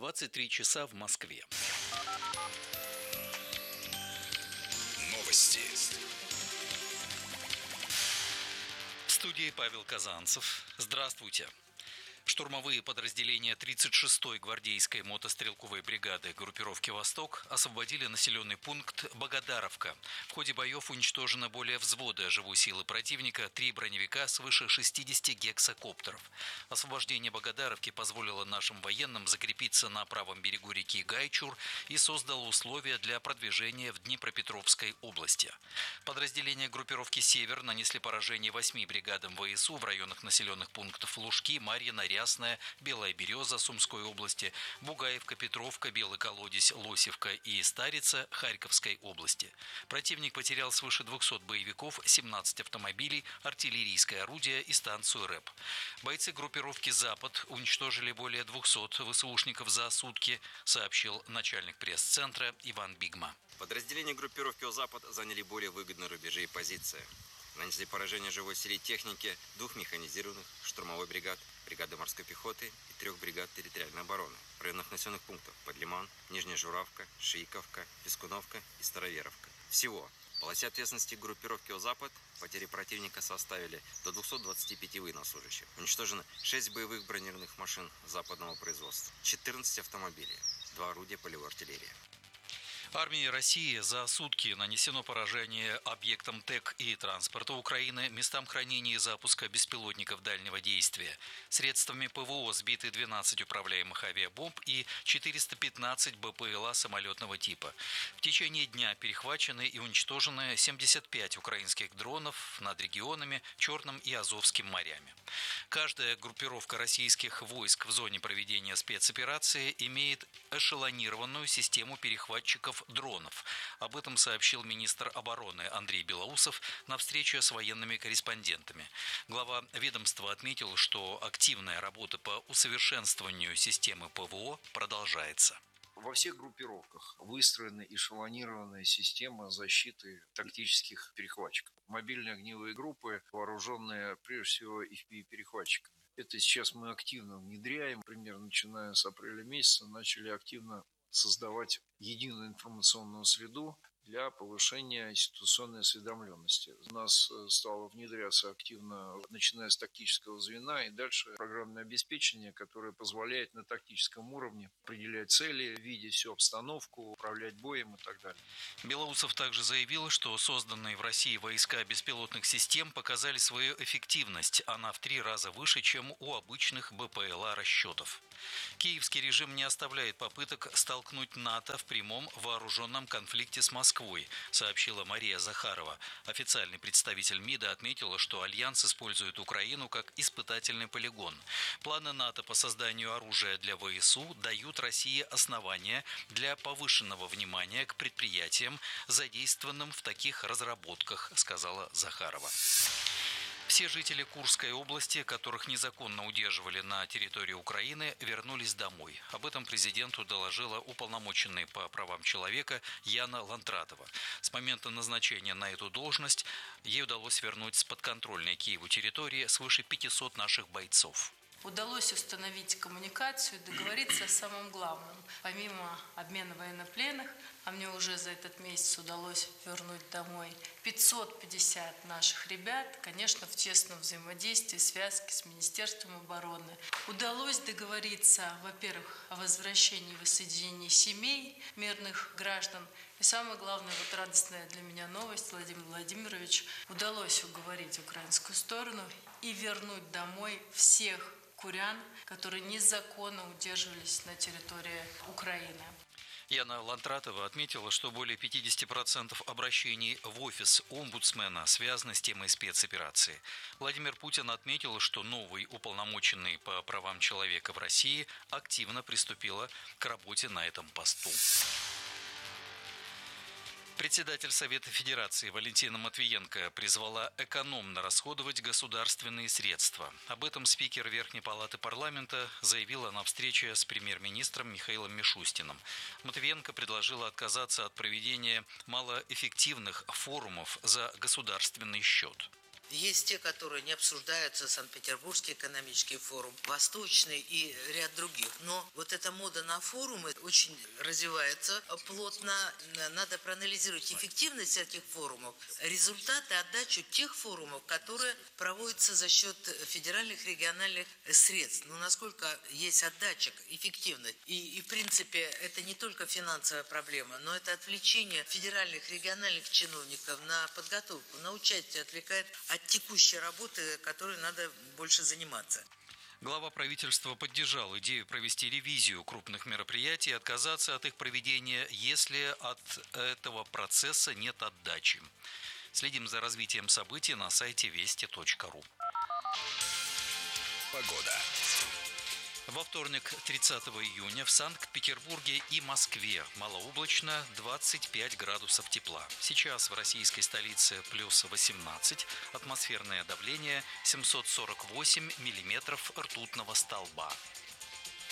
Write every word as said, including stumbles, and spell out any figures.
двадцать три часа в Москве. Новости. В студии Павел Казанцев. Здравствуйте. Штурмовые подразделения тридцать шестой гвардейской мотострелковой бригады группировки «Восток» освободили населенный пункт Богодаровка. В ходе боев уничтожено более взвода живой силы противника, три броневика, свыше шестидесяти гексакоптеров. Освобождение Богодаровки позволило нашим военным закрепиться на правом берегу реки Гайчур и создало условия для продвижения в Днепропетровской области. Подразделения группировки «Север» нанесли поражение восьми бригадам ВСУ в районах населенных пунктов Лужки, Марьино, Рясная, Белая Береза Сумской области, Бугаевка, Петровка, Белый Колодец, Лосевка и Старица Харьковской области. Противник потерял свыше двухсот боевиков, семнадцать автомобилей, артиллерийское орудие и станцию РЭП. Бойцы группировки «Запад» уничтожили более двухсот ВСУшников за сутки, сообщил начальник пресс-центра Иван Бигма. Подразделения группировки «Запад» заняли более выгодные рубежи и позиции. Нанесли поражение живой силе техники двух механизированных штурмовой бригад, бригады морской пехоты и трех бригад территориальной обороны в районах населенных пунктов Подлиман, Нижняя Журавка, Шииковка, Пескуновка и Староверовка. Всего в полосе ответственности группировки «Запад» потери противника составили до двухсот двадцати пяти военнослужащих. Уничтожено шесть боевых бронированных машин западного производства, четырнадцать автомобилей, два орудия полевой артиллерии. Армии России за сутки нанесено поражение объектам ТЭК и транспорта Украины, местам хранения и запуска беспилотников дальнего действия. Средствами ПВО сбиты двенадцать управляемых авиабомб и четыреста пятнадцать БПЛА самолетного типа. В течение дня перехвачены и уничтожены семьдесят пять украинских дронов над регионами Черным и Азовским морями. Каждая группировка российских войск в зоне проведения спецоперации имеет эшелонированную систему перехватчиков дронов. Об этом сообщил министр обороны Андрей Белоусов на встрече с военными корреспондентами. Глава ведомства отметил, что активная работа по усовершенствованию системы ПВО продолжается. Во всех группировках выстроена эшелонированная система защиты тактических перехватчиков. Мобильные огневые группы, вооруженные прежде всего эф пи ви-перехватчиками. Это сейчас мы активно внедряем. Примерно начиная с апреля месяца начали активно создавать единую информационную среду для повышения ситуационной осведомленности. У нас стало внедряться активно, начиная с тактического звена, и дальше программное обеспечение, которое позволяет на тактическом уровне определять цели, видеть всю обстановку, управлять боем и так далее. Белоусов также заявил, что созданные в России войска беспилотных систем показали свою эффективность. Она в три раза выше, чем у обычных БПЛА расчетов. Киевский режим не оставляет попыток столкнуть НАТО в прямом вооруженном конфликте с Москвой, сообщила Мария Захарова. Официальный представитель МИДа отметила, что Альянс использует Украину как испытательный полигон. Планы НАТО по созданию оружия для ВСУ дают России основания для повышенного внимания к предприятиям, задействованным в таких разработках, сказала Захарова. Все жители Курской области, которых незаконно удерживали на территории Украины, вернулись домой. Об этом президенту доложила уполномоченная по правам человека Яна Лантратова. С момента назначения на эту должность ей удалось вернуть с подконтрольной Киеву территории свыше пятисот наших бойцов. Удалось установить коммуникацию, договориться о самом главном. Помимо обмена военнопленных, а мне уже за этот месяц удалось вернуть домой пятьсот пятьдесят наших ребят, конечно, в тесном взаимодействии, связке с Министерством обороны. Удалось договориться, во-первых, о возвращении и воссоединении семей мирных граждан. И самое главное, вот радостная для меня новость, Владимир Владимирович, удалось уговорить украинскую сторону и вернуть домой всех курян, которые незаконно удерживались на территории Украины. Яна Лантратова отметила, что более пятьдесят процентов обращений в офис омбудсмена связаны с темой спецоперации. Владимир Путин отметил, что новый уполномоченный по правам человека в России активно приступила к работе на этом посту. Председатель Совета Федерации Валентина Матвиенко призвала экономно расходовать государственные средства. Об этом спикер Верхней палаты парламента заявила на встрече с премьер-министром Михаилом Мишустиным. Матвиенко предложила отказаться от проведения малоэффективных форумов за государственный счет. Есть те, которые не обсуждаются, Санкт-Петербургский экономический форум, Восточный и ряд других. Но вот эта мода на форумы очень развивается плотно. Надо проанализировать эффективность этих форумов, результаты, отдачу тех форумов, которые проводятся за счет федеральных, региональных средств. Ну, насколько есть отдача, эффективность. И, и в принципе, это не только финансовая проблема, но это отвлечение федеральных, региональных чиновников на подготовку, на участие, отвлекает от текущей работы, которой надо больше заниматься. Глава правительства поддержал идею провести ревизию крупных мероприятий и отказаться от их проведения, если от этого процесса нет отдачи. Следим за развитием событий на сайте вести точка ру. Погода. Во вторник, тридцатого июня, в Санкт-Петербурге и Москве малооблачно, двадцать пять градусов тепла. Сейчас в российской столице плюс восемнадцать, атмосферное давление семьсот сорок восемь миллиметров ртутного столба.